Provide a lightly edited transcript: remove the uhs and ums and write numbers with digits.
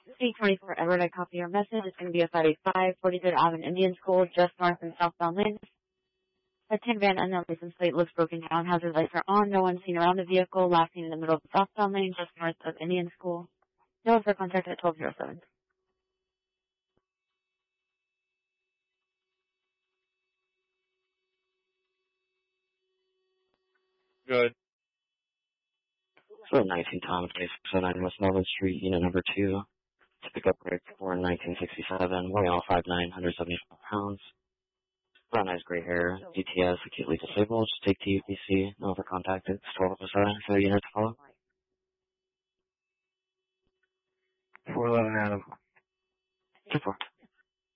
C24 Edward, I copy your message. It's going to be a 585 43rd Avenue Indian School, just north and southbound lanes. A tin van unknown license plate looks broken down. Hazard lights are on. No one seen around the vehicle. Last seen in the middle of the southbound lane, just north of Indian School. No one for contact at 1207. Good. So 19 Thomas Day, 609 West Melvin Street, unit number 2, to pick up Greg for 1967, weighing all 5'9", 175 pounds. Brown eyes, gray hair, DTS, acutely disabled. Just take TUPC, no over contact. It's 1207 for the unit to follow. 411 Adam. 2-4.